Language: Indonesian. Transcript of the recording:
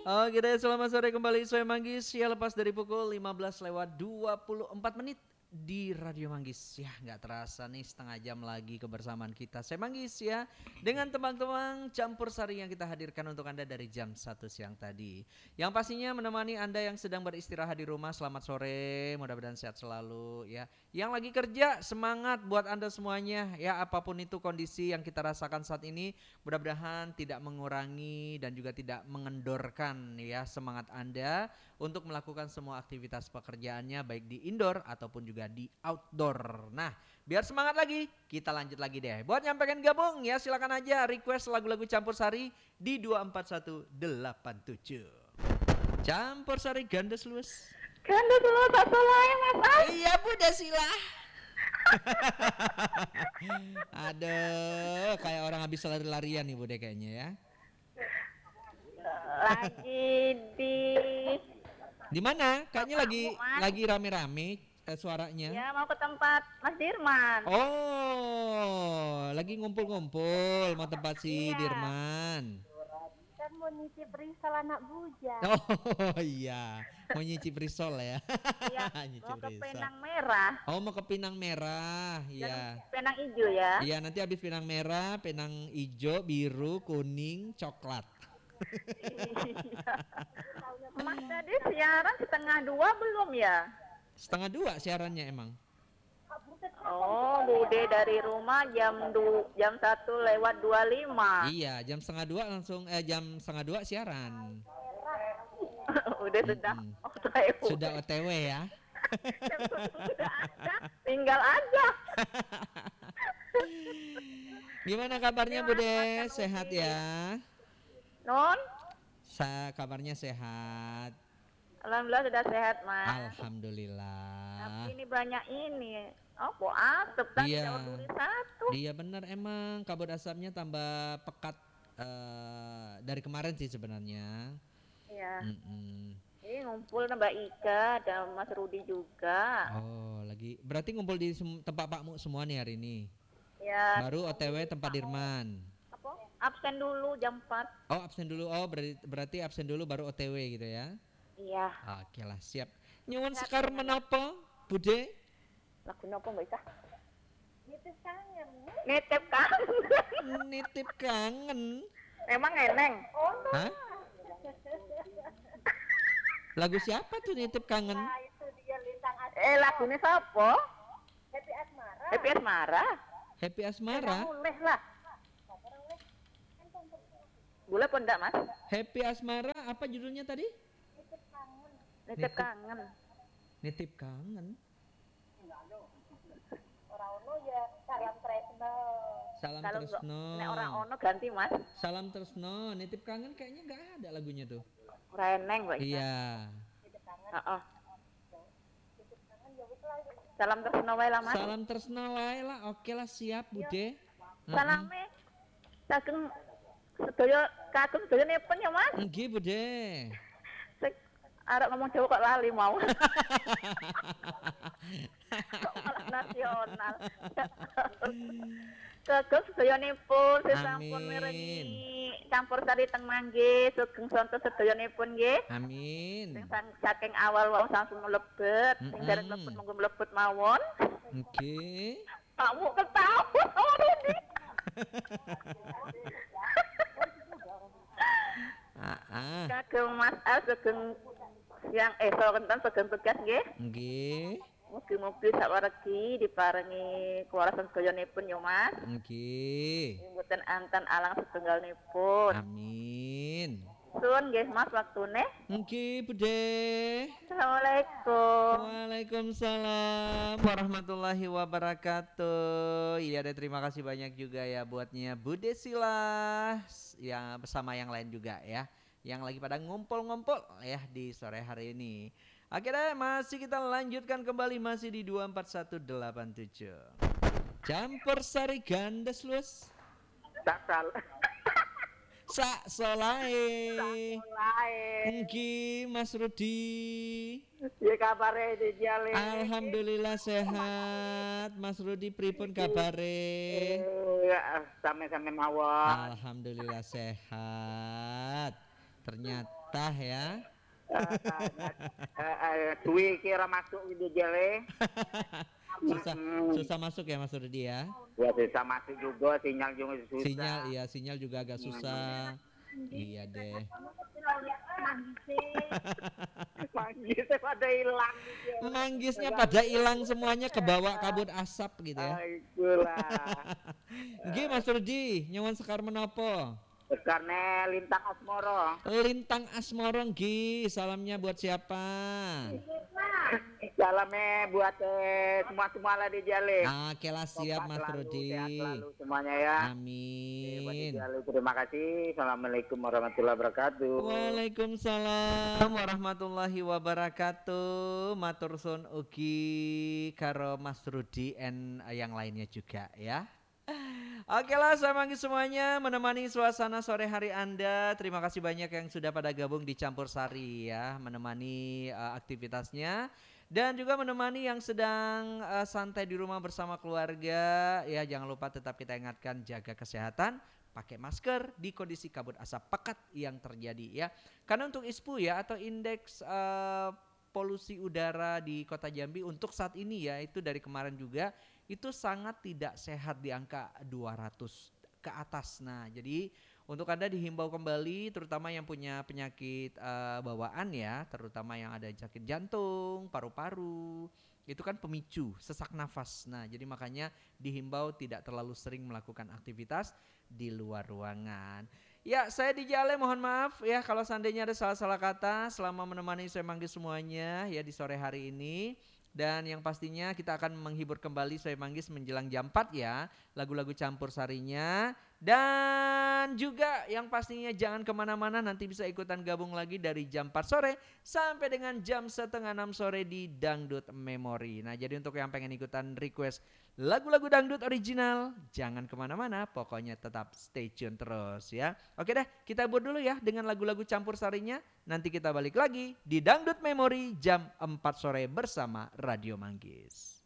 Oke deh, selamat sore kembali. Saya Manggis ya, lepas dari pukul 15 lewat 24 menit di Radio Manggis. Ya nggak terasa nih setengah jam lagi kebersamaan kita. Saya Manggis ya, dengan teman-teman campur sari yang kita hadirkan untuk Anda dari jam 1 siang tadi. Yang pastinya menemani Anda yang sedang beristirahat di rumah. Selamat sore, mudah-mudahan sehat selalu ya. Yang lagi kerja, semangat buat Anda semuanya ya, apapun itu kondisi yang kita rasakan saat ini. Mudah-mudahan tidak mengurangi dan juga tidak mengendorkan ya semangat Anda untuk melakukan semua aktivitas pekerjaannya baik di indoor ataupun juga di outdoor. Nah, biar semangat lagi, kita lanjut lagi deh. Buat yang pengen gabung ya silakan aja request lagu-lagu campur sari di 24187. Campur sari gandes luas. Gandes lu satu lain Mas As. Iya Bu Desila. Aduh, kayak orang habis lari-larian nih Bude kayaknya ya. Lagi Di mana? Kayaknya Bapakmu, Mas. lagi rame-rame suaranya. Ya mau ke tempat Mas Dirman. Oh, lagi ngumpul-ngumpul mau tempat si Iya. Dirman. Kan mau nyicip risol anak bujang. Oh iya, mau nyicip risol ya. Iya, Nyicip mau ke risol. Penang Merah. Oh, mau ke Pinang Merah, iya. Jangan Penang Hijau ya. Iya, nanti habis Pinang Merah, Pinang Hijau, biru, kuning, coklat. Iya. Mas tadi siaran 1:30 belum ya? 1:30 siarannya emang. Oh, Bude dari rumah jam 1:25. Iya, jam 1:30 langsung jam 1:30 siaran. Sudah OTW. Sudah OTW ya. Sudah ada, tinggal aja. Gimana kabarnya Bude? Sehat ya? Non, Kabarnya sehat. alhamdulillah sudah sehat, Mas. Alhamdulillah. Tapi ini banyak ini. Oh, asap tadi Iya. duri satu. Iya benar emang kabut asapnya tambah pekat dari kemarin sih sebenarnya. Iya. Mm-mm. Ini ngumpul Mbak Ika, ada Mas Rudi juga. Oh lagi berarti ngumpul di tempat Pak Mu semua nih hari ini. Ya. Baru OTW tempat Dirman. Apa? Absen dulu jam 4. Oh absen dulu. Oh berarti absen dulu baru OTW gitu ya. Iya. Oke lah siap. Nyuwun sekar menapa Bude? Lagu apa Mbak Ika? Nitip kangen. Nitip kangen. Nitip kangen. Emang eneng? Hah? Lagu siapa tuh nitip kangen? Nah, itu dia lintang asmara. Lagunya siapa? Happy Asmara. Happy Asmara. Happy Asmara. Boleh lah. Boleh pun enggak, Mas? Happy Asmara apa judulnya tadi? Nitip kangen. Nitip kangen. Nitip kangen. Orang ono ya salam tresno. Salam Kalau Tresno. nek orang ono ganti, Mas. Salam Tresno. Nitip kangen kayaknya nggak ada lagunya tuh. Ora eneng, Mbak Ika. Iya. Nitip kangen. Heeh. Nitip kangen ya wis lah. Salam Tresno wae lah, Mas. Salam Tresno wae lah. Oke lah siap Bude. Salame saking sedaya kagem sedayanipun ya, Mas. Nggih Bude. Arek ngomong Jawa kok lali mau. Kok malah nasional. Kagem sedayanipun sampun Amin. mirengi campur sari teng Manggih sugeng sonten sedayanipun nggih. Amin. Sing saking awal wau sampun mlebet, sing dereng mlebet monggo mlebet mawon. Oke. Kamu ketawa sama Rudi. Kagem Mas Al sugeng siang sonten sugeng tugas nggih. Nggih. Mugi-mugi sawaregi diparingi kewarasan sedayanipun ya Mas. Nggih. Mboten anten alang setunggalipun. Amin. Suwun nggih Mas waktune. Nggih Bude. Assalamualaikum. Waalaikumsalam warahmatullahi wabarakatuh. Iya deh terima kasih banyak juga ya buatnya Bude Sila yang bersama yang lain juga ya. Yang lagi pada ngumpul-ngumpul ya di sore hari ini. Akhirnya masih kita lanjutkan kembali masih di 24187. Campur sari gandes luas. Sakal. Sak solae. Lain. Nggih Mas Rudi. Ya kabare dijale. Alhamdulillah sehat. Mas Rudi pripun kabare? Ya, same-same mawon. Alhamdulillah sehat. betah ya. Dwi kira masuk di jele. Susah susah masuk ya Mas Rudi ya. Ya bisa masuk juga, sinyal juga susah. Sinyal iya, sinyal juga agak susah. Iya deh. Manggisnya pada hilang. Manggisnya pada hilang semuanya, kebawa kabut asap gitu ya. Itulah. Nggih Mas Rudi, nyuwun sekar menapa? Karena Lintang Asmoro. Lintang Asmoro nggih, salamnya buat siapa? Salamnya buat semua lah di Jale. Oke lah, siap Mas Rudi. Sehat selalu semuanya ya. Buat di Amin. Jale, terima kasih. Assalamualaikum warahmatullahi wabarakatuh. Waalaikumsalam warahmatullahi wabarakatuh. Matur suwun ugi karo Mas Rudi and yang lainnya juga ya. Oke lah, saya manggil semuanya menemani suasana sore hari Anda. Terima kasih banyak yang sudah pada gabung di Campur Sari ya, menemani aktivitasnya dan juga menemani yang sedang santai di rumah bersama keluarga. Ya, jangan lupa tetap kita ingatkan jaga kesehatan, pakai masker di kondisi kabut asap pekat yang terjadi ya. Karena untuk ISPU ya atau indeks polusi udara di Kota Jambi untuk saat ini ya, itu dari kemarin juga itu sangat tidak sehat di angka 200 ke atas. Nah, jadi untuk Anda dihimbau kembali terutama yang punya penyakit bawaan ya, terutama yang ada sakit jantung, paru-paru, itu kan pemicu sesak nafas. Nah, jadi makanya dihimbau tidak terlalu sering melakukan aktivitas di luar ruangan. Ya, saya di Jale mohon maaf ya kalau seandainya ada salah-salah kata selama menemani saya manggil semuanya ya di sore hari ini. Dan yang pastinya kita akan menghibur kembali Soe Manggis menjelang jam 4 ya, lagu-lagu campur sarinya. Dan juga yang pastinya jangan kemana-mana, nanti bisa ikutan gabung lagi dari jam 4 sore sampai dengan jam setengah 6 sore di Dangdut Memory. Nah, jadi untuk yang pengen ikutan request lagu-lagu dangdut original, jangan kemana-mana, pokoknya tetap stay tune terus ya. Oke deh, kita buat dulu ya dengan lagu-lagu campur sarinya. Nanti kita balik lagi di Dangdut Memory jam 4 sore bersama Radio Manggis.